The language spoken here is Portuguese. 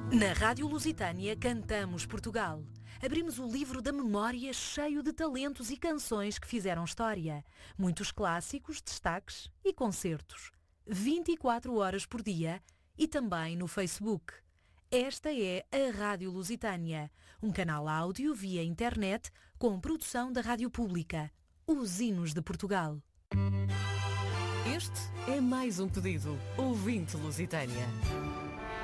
Na Rádio Lusitânia cantamos Portugal. Abrimos o livro da memória cheio de talentos e canções que fizeram história. Muitos clássicos, destaques e concertos. 24 horas por dia e também no Facebook. Esta é a Rádio Lusitânia, um canal áudio via internet com produção da Rádio Pública. Os Hinos de Portugal. Este é mais um pedido. Ouvinte Lusitânia.